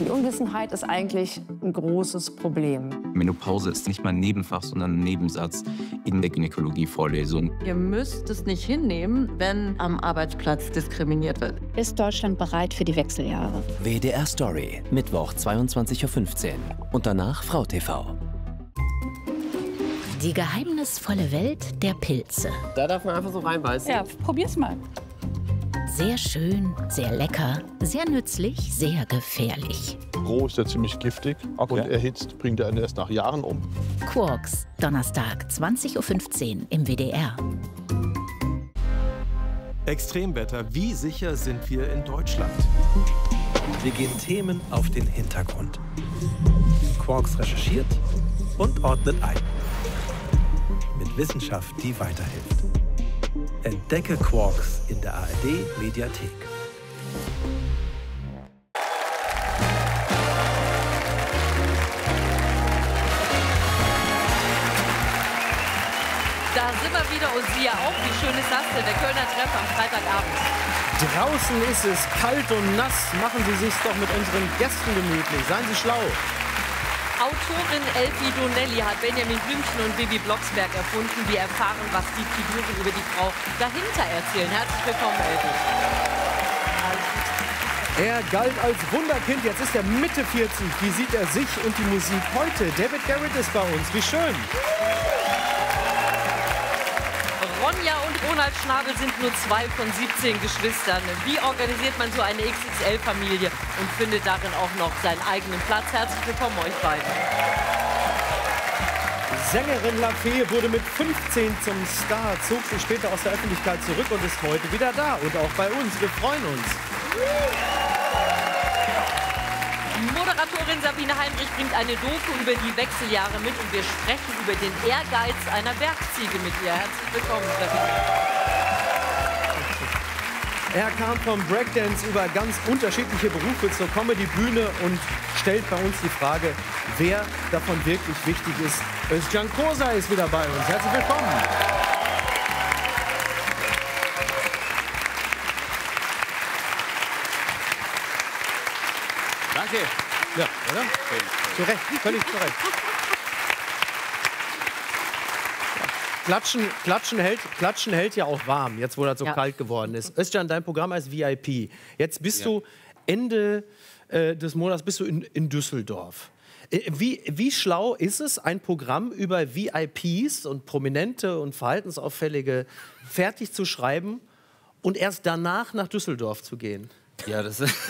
Unwissenheit ist eigentlich ein großes Problem. Menopause ist nicht mal ein Nebenfach, sondern ein Nebensatz in der Gynäkologie-Vorlesung. Ihr müsst es nicht hinnehmen, wenn am Arbeitsplatz diskriminiert wird. Ist Deutschland bereit für die Wechseljahre? WDR Story, Mittwoch 22:15 Uhr. Und danach Frau TV. Die geheimnisvolle Welt der Pilze. Da darf man einfach so reinbeißen. Ja, probier's mal. Sehr schön, sehr lecker, sehr nützlich, sehr gefährlich. Roh ist er ziemlich giftig und erhitzt bringt er einen erst nach Jahren um. Quarks, Donnerstag, 20:15 Uhr im WDR. Extremwetter, wie sicher sind wir in Deutschland? Wir gehen Themen auf den Hintergrund. Quarks recherchiert und ordnet ein. Mit Wissenschaft, die weiterhilft. Entdecke Quarks in der ARD-Mediathek. Da sind wir wieder und Sie ja auch. Wie schön ist das denn? Der Kölner Treff am Freitagabend. Draußen ist es kalt und nass. Machen Sie sich's doch mit unseren Gästen gemütlich. Seien Sie schlau. Autorin Elfie Donnelly hat Benjamin Blümchen und Bibi Blocksberg erfunden. Wir erfahren, was die Figuren über die Frau dahinter erzählen. Herzlich willkommen, Elfie. Er galt als Wunderkind, jetzt ist er Mitte 40. Wie sieht er sich und die Musik heute? David Garrett ist bei uns. Wie schön. Ronja und Ronald Schnabel sind nur 2 von 17 Geschwistern. Wie organisiert man so eine XXL-Familie und findet darin auch noch seinen eigenen Platz? Herzlich willkommen euch beiden. Sängerin Lafay wurde mit 15 zum Star, zog sich später aus der Öffentlichkeit zurück und ist heute wieder da. Und auch bei uns. Wir freuen uns. Moderatorin Sabine Heinrich bringt eine Doku über die Wechseljahre mit und wir sprechen über den Ehrgeiz einer Bergziege mit ihr. Herzlich willkommen, Sabine. Er kam vom Breakdance über ganz unterschiedliche Berufe zur Comedy-Bühne und stellt bei uns die Frage, wer davon wirklich wichtig ist. Özcan Kosa ist wieder bei uns. Herzlich willkommen. Danke. Ja, oder? Zu Recht, völlig zu Recht. Klatschen hält ja auch warm, jetzt wo das so kalt geworden ist. Özcan, dein Programm als VIP. Jetzt bist du Ende des Monats bist du in Düsseldorf. Wie schlau ist es, ein Programm über VIPs und Prominente und Verhaltensauffällige fertig zu schreiben und erst danach nach Düsseldorf zu gehen? Ja, das ist.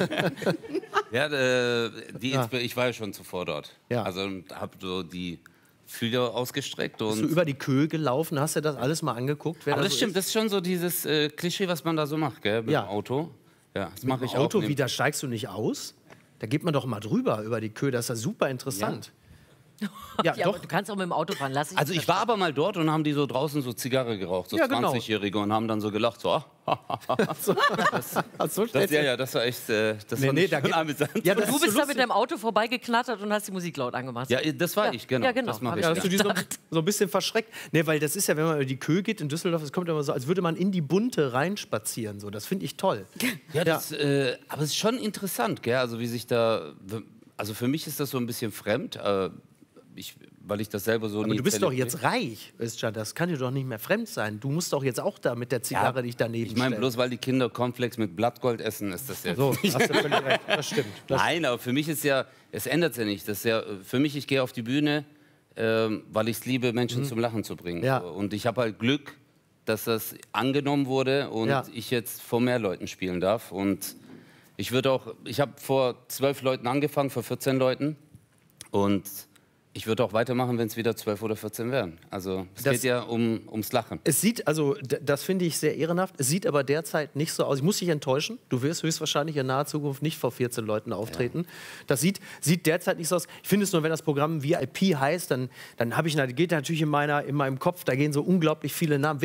Ich war ja schon zuvor dort. Ja. Also habe so die Fühler ausgestreckt. Und bist du über die Köhe gelaufen? Hast du das alles mal angeguckt? Aber das stimmt, das ist schon so dieses Klischee, was man da so macht, gell, mit dem Auto. Ja, das mache ich auch. Auto, wie, da steigst du nicht aus? Da geht man doch mal drüber über die Köhe, das ist ja super interessant. Ja, doch. Aber du kannst auch mit dem Auto fahren. Also ich war aber mal dort und haben die so draußen so Zigarre geraucht, so 20-Jährige, und haben dann so gelacht, so, das war echt, das fand ich schon amüsant. Ja, und du bist da mit deinem Auto vorbeigeknattert und hast die Musik laut angemacht. Ja, das war ich, genau. Ja, genau. Das mache ich. Hast du die so ein bisschen verschreckt? Nee, weil das ist ja, wenn man über die Köhe geht in Düsseldorf, es kommt immer so, als würde man in die Bunte reinspazieren. So. Das finde ich toll. Ja, aber es ist schon interessant, gell? Also wie sich da, also für mich ist das so ein bisschen fremd, weil ich das selber so aber nie. Du bist doch jetzt reich, Özcan, das kann dir doch nicht mehr fremd sein. Du musst doch jetzt auch da mit der Zigarre dich daneben Ich meine, stellen. bloß weil die Kinder Cornflakes mit Blattgold essen, ist das ja. So, hast du völlig recht. Das stimmt. Nein, aber für mich ist ja, es ändert sich ja nicht. Das ist ja, für mich, ich gehe auf die Bühne, weil ich es liebe, Menschen zum Lachen zu bringen. Ja. Und ich habe halt Glück, dass das angenommen wurde und ich jetzt vor mehr Leuten spielen darf. Und ich habe vor 12 Leuten angefangen, vor 14 Leuten. Und ich würde auch weitermachen, wenn es wieder 12 oder 14 wären. Also es geht ja ums Lachen. Es sieht, also das finde ich sehr ehrenhaft, es sieht aber derzeit nicht so aus. Ich muss dich enttäuschen, du wirst höchstwahrscheinlich in naher Zukunft nicht vor 14 Leuten auftreten. Ja. Das sieht derzeit nicht so aus. Ich finde es nur, wenn das Programm VIP heißt, dann geht natürlich in meinem Kopf, da gehen so unglaublich viele Namen.